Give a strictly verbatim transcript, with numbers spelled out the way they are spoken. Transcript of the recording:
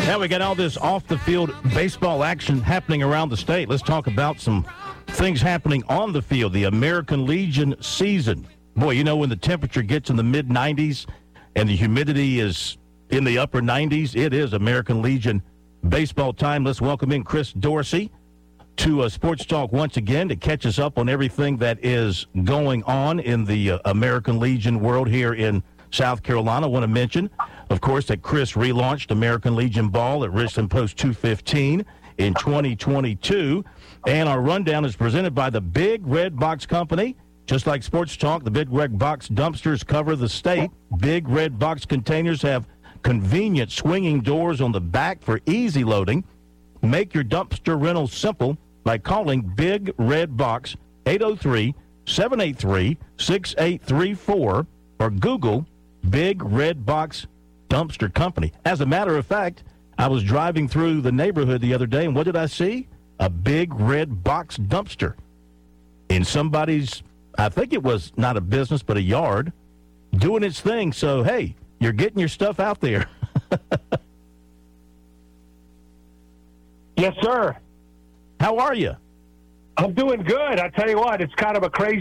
Now we got all this off-the-field baseball action happening around the state. Let's talk about some things happening on the field. The American Legion season. Boy, you know when the temperature gets in the mid nineties and the humidity is in the upper nineties, it is American Legion baseball time. Let's welcome in Chris Dorsey to uh, Sports Talk once again to catch us up on everything that is going on in the uh, American Legion world here in South Carolina. I want to mention, of course, that Chris relaunched American Legion Ball at Richland Post two fifteen in twenty twenty-two. And our rundown is presented by the Big Red Box Company. Just like Sports Talk, the Big Red Box dumpsters cover the state. Big Red Box containers have convenient swinging doors on the back for easy loading. Make your dumpster rental simple by calling Big Red Box eight oh three, seven eight three, six eight three four or Google Big Red Box Dumpster Company. As a matter of fact, I was driving through the neighborhood the other day, and what did I see? A Big Red Box dumpster in somebody's, I think it was not a business, but a yard, doing its thing. So, hey, you're getting your stuff out there. Yes, sir. How are you? I'm doing good. I tell you what, it's kind of a crazy